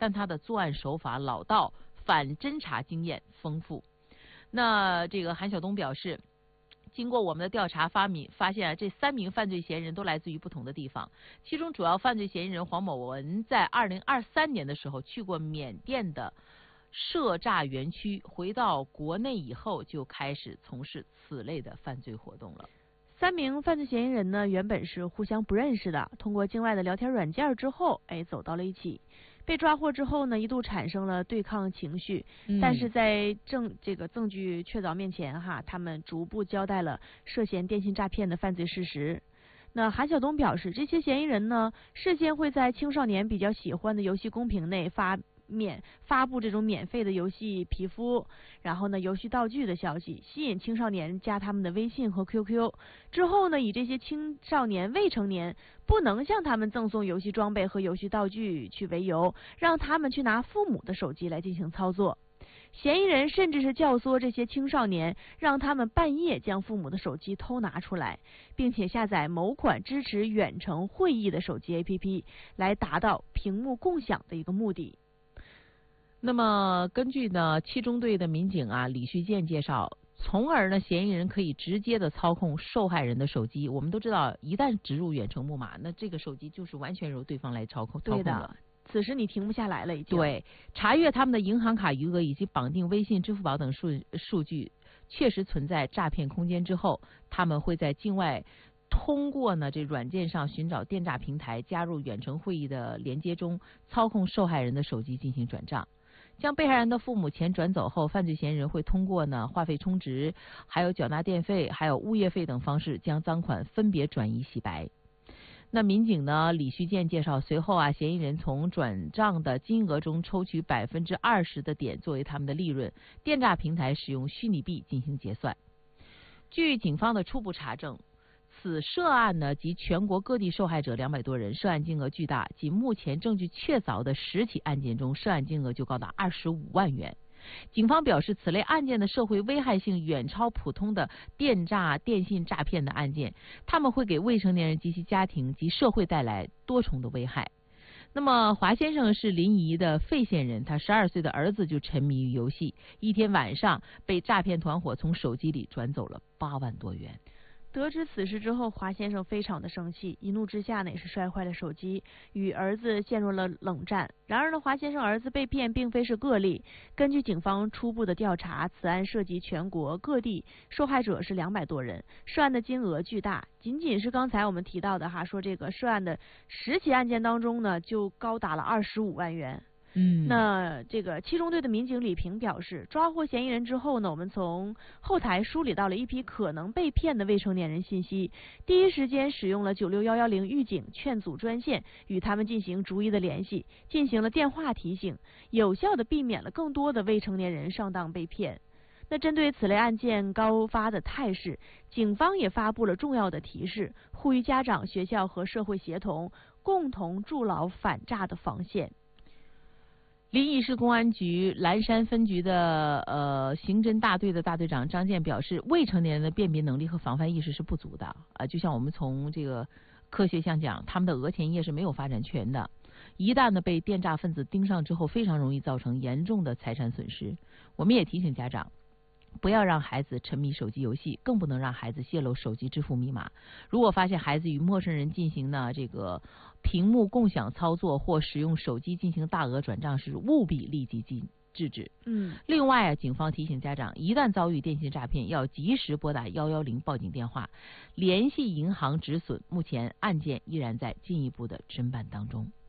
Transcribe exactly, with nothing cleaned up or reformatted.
但他的作案手法老道，反侦查经验丰富。那这个韩晓东表示，经过我们的调查发明发现啊，这三名犯罪嫌疑人都来自于不同的地方，其中主要犯罪嫌疑人黄某文在二零二三年的时候去过缅甸的涉诈园区，回到国内以后就开始从事此类的犯罪活动了。 三名犯罪嫌疑人呢，原本是互相不认识的，通过境外的聊天软件之后，哎，走到了一起。被抓获之后呢，一度产生了对抗情绪，嗯、但是在证这个证据确凿面前哈，他们逐步交代了涉嫌电信诈骗的犯罪事实。那韩晓东表示，这些嫌疑人呢，事先会在青少年比较喜欢的游戏公屏内发免发布这种免费的游戏皮肤，然后呢游戏道具的消息，吸引青少年加他们的微信和 Q Q， 之后呢以这些青少年未成年不能向他们赠送游戏装备和游戏道具去为由，让他们去拿父母的手机来进行操作。嫌疑人甚至是教唆这些青少年，让他们半夜将父母的手机偷拿出来，并且下载某款支持远程会议的手机 A P P， 来达到屏幕共享的一个目的。 那么根据呢七中队的民警啊李旭健介绍，从而呢嫌疑人可以直接的操控受害人的手机。我们都知道，一旦植入远程木马，那这个手机就是完全由对方来操控操控的。 此时你停不下来了已经。 对，查阅他们的银行卡余额以及绑定微信、支付宝等数数据，确实存在诈骗空间之后，他们会在境外通过呢这软件上寻找电诈平台，加入远程会议的连接中，操控受害人的手机进行转账。将被害人的父母钱转走后，犯罪嫌疑人会通过呢话费充值、还有缴纳电费、还有物业费等方式，将赃款分别转移洗白。那民警呢李旭健介绍，随后啊嫌疑人从转账的金额中抽取百分之二十的点作为他们的利润，电诈平台使用虚拟币进行结算。据警方的初步查证，此涉案呢及全国各地受害者两百多人，涉案金额巨大，仅目前证据确凿的十起案件中，涉案金额就高达二十五万元。警方表示，此类案件的社会危害性远超普通的电诈、电信诈骗的案件，他们会给未成年人及其家庭及社会带来多重的危害。那么华先生是临沂的费县人，他十二岁的儿子就沉迷于游戏，一天晚上被诈骗团伙从手机里转走了八万多元。 得知此事之后，华先生非常的生气，一怒之下呢也是摔坏了手机，与儿子陷入了冷战。然而呢，华先生儿子被骗并非是个例，根据警方初步的调查，此案涉及全国各地，受害者是两百多人，涉案的金额巨大。仅仅是刚才我们提到的哈，说这个涉案的十起案件当中呢，就高达了二十五万元。 嗯， 那这个七中队的民警李平表示，抓获嫌疑人之后呢，我们从后台梳理到了一批可能被骗的未成年人信息，第一时间使用了九六一一零预警劝阻专线与他们进行逐一的联系，进行了电话提醒，有效的避免了更多的未成年人上当被骗。那针对此类案件高发的态势，警方也发布了重要的提示，呼吁家长、学校和社会协同，共同筑牢反诈的防线。 临沂市公安局蓝山分局的呃刑侦大队的大队长张健表示，未成年人的辨别能力和防范意识是不足的啊、呃，就像我们从这个科学上讲，他们的额前叶是没有发展全的，一旦呢被电诈分子盯上之后，非常容易造成严重的财产损失。我们也提醒家长，不要让孩子沉迷手机游戏，更不能让孩子泄露手机支付密码。如果发现孩子与陌生人进行呢这个屏幕共享操作或使用手机进行大额转账时，务必立即禁制止。 嗯， 另外，警方提醒家长，一旦遭遇电信诈骗，要及时拨打一一零报警电话，联系银行止损。目前案件依然在进一步的侦办当中。